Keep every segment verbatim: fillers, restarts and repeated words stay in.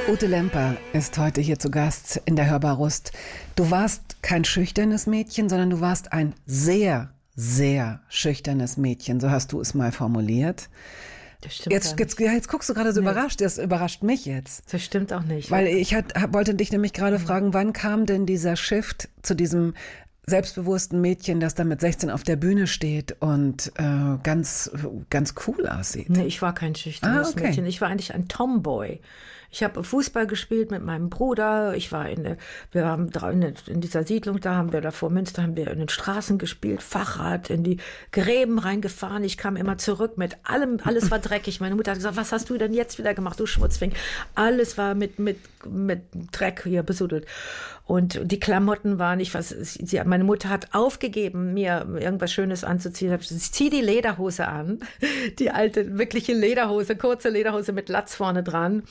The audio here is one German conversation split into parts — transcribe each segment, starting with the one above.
Ute Lemper ist heute hier zu Gast in der Hörbar-Rust. Du warst kein schüchternes Mädchen, sondern du warst ein sehr, sehr schüchternes Mädchen. So hast du es mal formuliert. Das stimmt Jetzt, jetzt, ja, jetzt guckst du gerade so nee. überrascht. Das überrascht mich jetzt. Das stimmt auch nicht. Weil ich hat, wollte dich nämlich gerade mhm. fragen, wann kam denn dieser Shift zu diesem selbstbewussten Mädchen, das dann mit sechzehn auf der Bühne steht und äh, ganz, ganz cool aussieht? Nee, ich war kein schüchternes ah, okay. Mädchen. Ich war eigentlich ein Tomboy. Ich habe Fußball gespielt mit meinem Bruder. Ich war in der, wir haben in dieser Siedlung, da haben wir da vor Münster, haben wir in den Straßen gespielt, Fahrrad, in die Gräben reingefahren. Ich kam immer zurück mit allem, alles war dreckig. Meine Mutter hat gesagt, was hast du denn jetzt wieder gemacht, du Schmutzfink? Alles war mit, mit, mit Dreck hier besudelt. Und die Klamotten waren nicht, was, sie, meine Mutter hat aufgegeben, mir irgendwas Schönes anzuziehen. Ich zieh die Lederhose an, die alte, wirkliche Lederhose, kurze Lederhose mit Latz vorne dran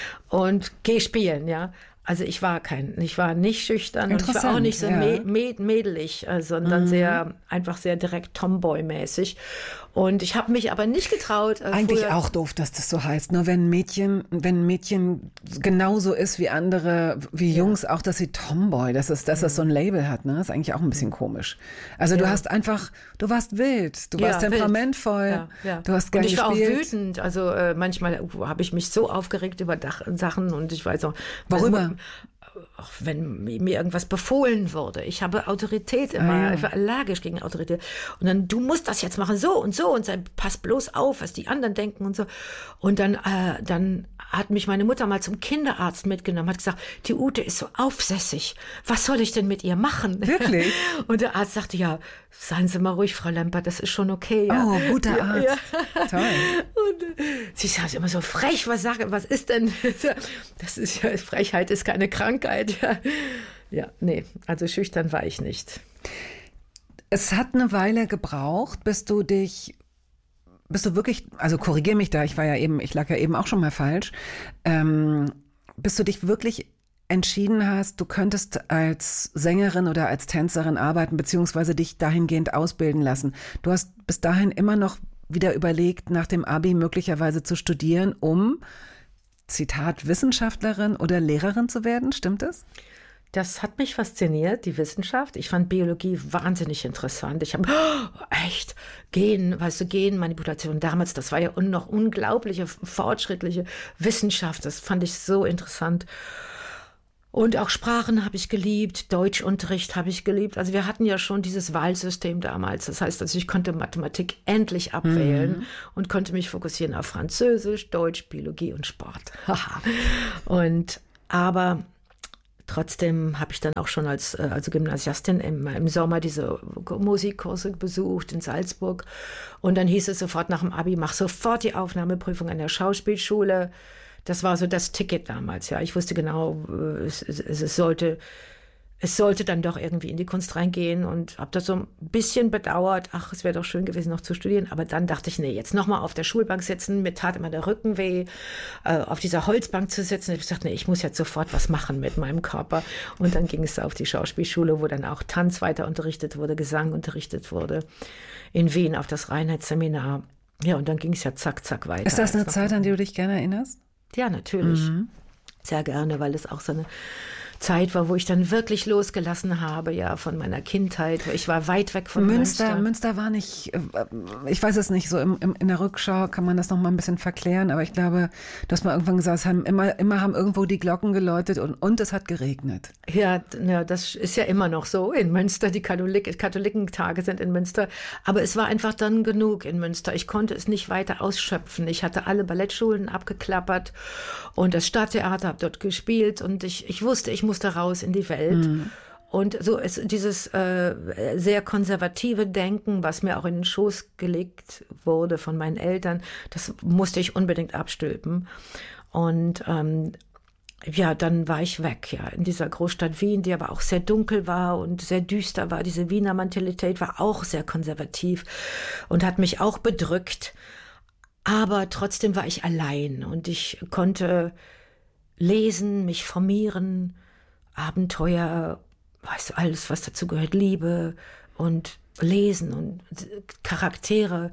und geh spielen, ja. Also ich war kein, ich war nicht schüchtern und ich war auch nicht so ja. mä- mä- mädelig, äh, sondern mhm. sehr, einfach sehr direkt Tomboy-mäßig. Und ich habe mich aber nicht getraut. Äh, Eigentlich früher, auch doof, dass das so heißt. Nur wenn ein Mädchen, wenn ein Mädchen genauso ist wie andere, wie ja. Jungs, auch, dass sie Tomboy, dass es, dass mhm. es so ein Label hat, ne, ist eigentlich auch ein bisschen komisch. Also ja. du hast einfach, du warst wild, du warst ja, temperamentvoll, ja, ja. du hast gern und ich gespielt. war auch wütend. Also äh, manchmal uh, habe ich mich so aufgeregt über Dach- Sachen und ich weiß auch. Worüber? Auch wenn mir irgendwas befohlen wurde. Ich habe Autorität immer, ah, ja. ich war allergisch gegen Autorität. Und dann, du musst das jetzt machen, so und so und dann pass bloß auf, was die anderen denken und so. Und dann, äh, dann hat mich meine Mutter mal zum Kinderarzt mitgenommen, hat gesagt, die Ute ist so aufsässig. Was soll ich denn mit ihr machen? Wirklich? Und der Arzt sagte, ja, seien Sie mal ruhig, Frau Lemper, das ist schon okay. Ja. Oh, guter Arzt. Ja. Toll. Und sie sagt immer so frech, was sage, was ist denn? Das ist ja, Frechheit ist keine Krankheit. Ja, ja, nee, also schüchtern war ich nicht. Es hat eine Weile gebraucht, bis du dich, bis du wirklich, also korrigier mich da, ich war ja eben, ich lag ja eben auch schon mal falsch, ähm, bis du dich wirklich entschieden hast, du könntest als Sängerin oder als Tänzerin arbeiten, beziehungsweise dich dahingehend ausbilden lassen. Du hast bis dahin immer noch wieder überlegt, nach dem Abi möglicherweise zu studieren, um, Zitat, Wissenschaftlerin oder Lehrerin zu werden. Stimmt das? Das hat mich fasziniert, die Wissenschaft. Ich fand Biologie wahnsinnig interessant. Ich habe, oh, echt, Gen, weißt du, Genmanipulation damals, das war ja noch unglaubliche, fortschrittliche Wissenschaft. Das fand ich so interessant. Und auch Sprachen habe ich geliebt, Deutschunterricht habe ich geliebt. Also wir hatten ja schon dieses Wahlsystem damals. Das heißt, also ich konnte Mathematik endlich abwählen mhm. und konnte mich fokussieren auf Französisch, Deutsch, Biologie und Sport. und aber trotzdem habe ich dann auch schon als also Gymnasiastin im, im Sommer diese Musikkurse besucht in Salzburg. Und dann hieß es sofort nach dem Abi, mach sofort die Aufnahmeprüfung an der Schauspielschule. Das war so das Ticket damals, ja. Ich wusste genau, es, es, es, sollte, es sollte dann doch irgendwie in die Kunst reingehen und habe das so ein bisschen bedauert. Ach, es wäre doch schön gewesen, noch zu studieren. Aber dann dachte ich, nee, jetzt nochmal auf der Schulbank sitzen. Mir tat immer der Rücken weh, äh, auf dieser Holzbank zu sitzen. Ich dachte, nee, ich muss jetzt sofort was machen mit meinem Körper. Und dann ging es auf die Schauspielschule, wo dann auch Tanz weiter unterrichtet wurde, Gesang unterrichtet wurde. In Wien auf das Reinheitsseminar. Ja, und dann ging es ja zack, zack weiter. Ist das eine Zeit, an die du dich gerne erinnerst? Ja, natürlich. Mhm. Sehr gerne, weil es auch so eine Zeit war, wo ich dann wirklich losgelassen habe, ja, von meiner Kindheit. Ich war weit weg von Münster. Münster, Münster war nicht, ich weiß es nicht, so im, im, in der Rückschau kann man das noch mal ein bisschen verklären, aber ich glaube, du hast mal irgendwann gesagt, es haben immer, immer haben irgendwo die Glocken geläutet und, und es hat geregnet. Ja, ja, das ist ja immer noch so in Münster. Die Katholik, Katholikentage sind in Münster. Aber es war einfach dann genug in Münster. Ich konnte es nicht weiter ausschöpfen. Ich hatte alle Ballettschulen abgeklappert und das Stadttheater, habe dort gespielt und ich, ich wusste, ich musste raus in die Welt. Mhm. Und so ist dieses äh, sehr konservative Denken, was mir auch in den Schoß gelegt wurde von meinen Eltern, das musste ich unbedingt abstülpen. Und ähm, ja, dann war ich weg, ja, in dieser Großstadt Wien, die aber auch sehr dunkel war und sehr düster war. Diese Wiener Mentalität war auch sehr konservativ und hat mich auch bedrückt. Aber trotzdem war ich allein und ich konnte lesen, mich formieren, Abenteuer, weißt du, alles, was dazu gehört, Liebe und Lesen und Charaktere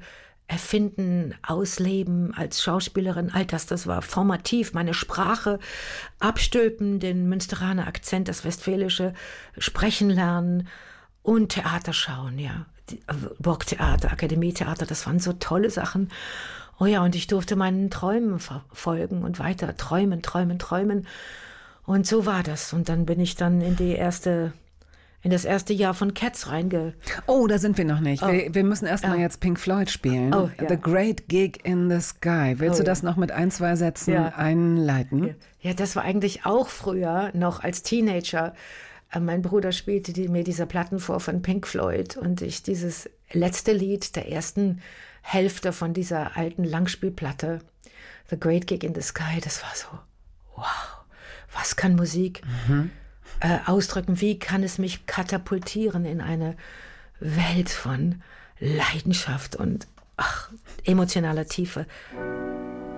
erfinden, ausleben als Schauspielerin, all das, das war formativ. Meine Sprache abstülpen, den Münsteraner Akzent, das Westfälische sprechen lernen und Theater schauen, ja. Die, Burgtheater, Akademietheater, das waren so tolle Sachen. Oh ja, und ich durfte meinen Träumen verfolgen und weiter träumen, träumen, träumen. Und so war das. Und dann bin ich dann in die erste... in das erste Jahr von Cats reinge... Oh, da sind wir noch nicht. Oh. Wir, wir müssen erst mal Ja. jetzt Pink Floyd spielen. Oh, ja. The Great Gig in the Sky. Willst Oh, du das ja. noch mit ein, zwei Sätzen Ja. einleiten? Ja, das war eigentlich auch früher, noch als Teenager. Äh, Mein Bruder spielte die, mir diese Platten vor von Pink Floyd und ich dieses letzte Lied der ersten Hälfte von dieser alten Langspielplatte, The Great Gig in the Sky, das war so, wow, was kann Musik Mhm. äh, ausdrücken? Wie kann es mich katapultieren in eine Welt von Leidenschaft und ach, emotionaler Tiefe?